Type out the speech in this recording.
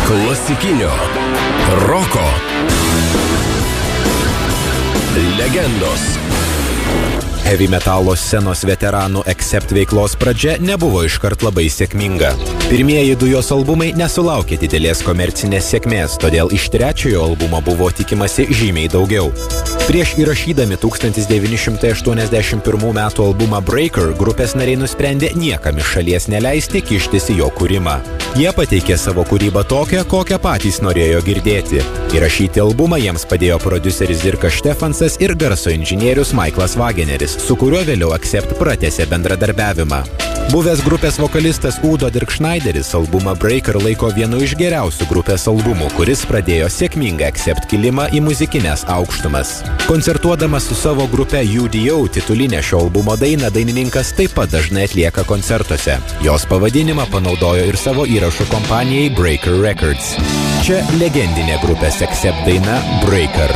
klasikinio roko legendos. Heavy metalo scenos veteranų Accept veiklos pradžia nebuvo iškart labai sėkminga. Pirmieji du jos albumai nesulaukė didelės komercinės sėkmės, todėl iš trečiojo albumo buvo tikimasi žymiai daugiau. Prieš įrašydami 1981 metų albumą Breaker, grupės nariai nusprendė niekam iš šalies neleisti kištis į jo kūrimą. Jie pateikė savo kūrybą tokią, kokią patys norėjo girdėti. Įrašyti albumą jiems padėjo prodiuseris Dirkas Štefansas ir garso inžinierius Michaelas Wageneris, su kuriuo vėliau Accept pratęsė bendradarbiavimą. Buvęs grupės vokalistas Udo Dirkšnaideris albumą Breaker laiko vienu iš geriausių grupės albumų, kuris pradėjo sėkmingą Accept kilimą į muzikinės aukštumas. Koncertuodamas su savo grupe UDO titulinę šio albumo dainą, dainininkas taip pat dažnai atlieka koncertuose. Jos pavadinimą panaudojo ir savo įrašų kompanijai Breaker Records. Čia legendinė grupės Accept daina Breaker.